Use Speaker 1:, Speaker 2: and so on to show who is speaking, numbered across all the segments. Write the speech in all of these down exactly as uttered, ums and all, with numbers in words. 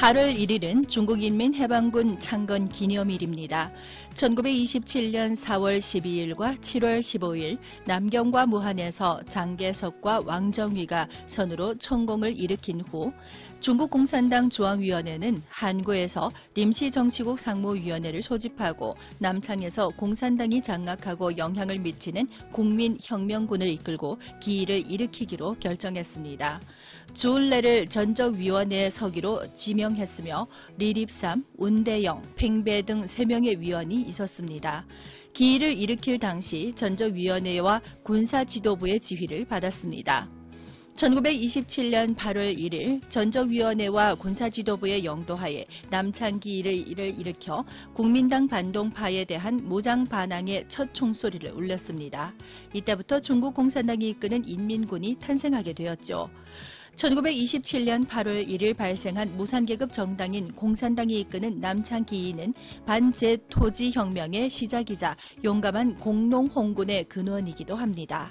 Speaker 1: 팔월 일일은 중국인민해방군 창건 기념일입니다. 천구백이십칠년 사월 십이일과 칠월 십오일 남경과 무한에서 장개석과 왕정위가 선으로 천공을 일으킨 후 중국 공산당 중앙위원회는 한구에서臨時정치국 상무위원회를 소집하고 남창에서 공산당이 장악하고 영향을 미치는 국민혁명군을 이끌고 기일을 일으키기로 결정했습니다. 주울레를 전적위원회 서기로 지명했으며 리립삼, 운대영, 팽배 등 세 명의 위원이 있었습니다. 기일을 일으킬 당시 전적위원회와 군사지도부의 지휘를 받았습니다. 천구백이십칠년 팔월 일일 전적위원회와 군사지도부의 영도하에 남창기일을 일으켜 국민당 반동파에 대한 무장 반항의 첫 총소리를 울렸습니다. 이때부터 중국 공산당이 이끄는 인민군이 탄생하게 되었죠. 천구백이십칠년 팔월 일일 발생한 무산계급 정당인 공산당이 이끄는 남창기인은 반제토지혁명의 시작이자 용감한 공농홍군의 근원이기도 합니다.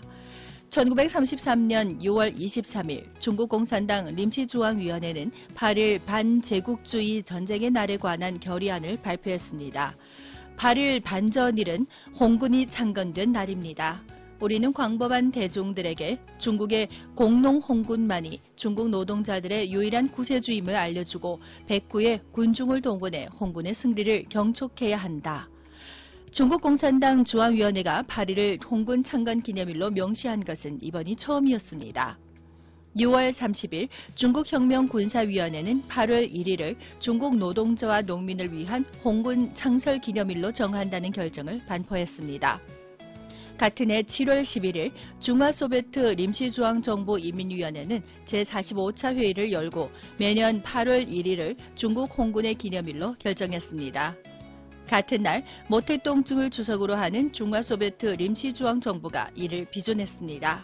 Speaker 1: 천구백삼십삼년 유월 이십삼일 중국 공산당臨時중앙위원회는 팔일 반제국주의 전쟁의 날에 관한 결의안을 발표했습니다. 팔일 반전일은 홍군이 창건된 날입니다. 우리는 광범한 대중들에게 중국의 공농홍군만이 중국 노동자들의 유일한 구세주임을 알려주고 백구의 군중을 동원해 홍군의 승리를 경촉해야 한다. 중국 공산당 중앙위원회가 팔일을 홍군 창건 기념일로 명시한 것은 이번이 처음이었습니다. 유월 삼십일 중국혁명군사위원회는 팔월 일일을 중국 노동자와 농민을 위한 홍군 창설 기념일로 정한다는 결정을 반포했습니다. 같은 해 칠월 십일일 중화소비에트臨時중앙정부인민위원회는 제사십오차 회의를 열고 매년 팔월 일일을 중국 홍군의 기념일로 결정했습니다. 같은 날 모택동중을 주석으로 하는 중화소비에트臨時중앙정부가 이를 비준했습니다.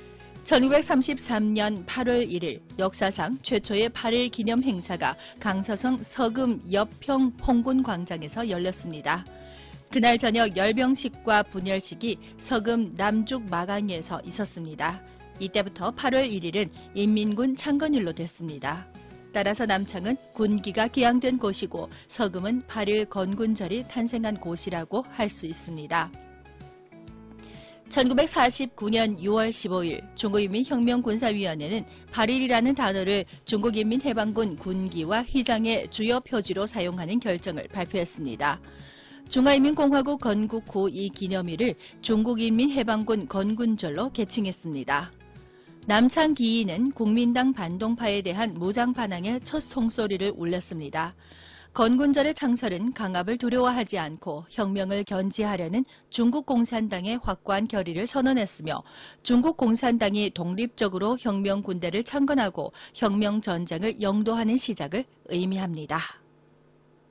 Speaker 1: 천구백삼십삼년 팔월 일일 역사상 최초의 팔일 기념 행사가 강서성 서금 여평 홍군광장에서 열렸습니다. 그날 저녁 열병식과 분열식이 서금 남죽 마강리에서 있었습니다. 이때부터 팔월 일일은 인민군 창건일로 됐습니다. 따라서 남창은 군기가 기양된 곳이고 서금은 팔일 건군절이 탄생한 곳이라고 할 수 있습니다. 천구백사십구년 유월 십오일 중국인민혁명군사위원회는 팔일이라는 단어를 중국인민해방군 군기와 휘장의 주요 표지로 사용하는 결정을 발표했습니다. 중화인민공화국 건국 후 이 기념일을 중국인민해방군 건군절로 개칭했습니다. 남창기인은 국민당 반동파에 대한 무장 반항의 첫 총소리를 울렸습니다. 건군절의 창설은 강압을 두려워하지 않고 혁명을 견지하려는 중국 공산당의 확고한 결의를 선언했으며 중국 공산당이 독립적으로 혁명 군대를 창건하고 혁명 전쟁을 영도하는 시작을 의미합니다.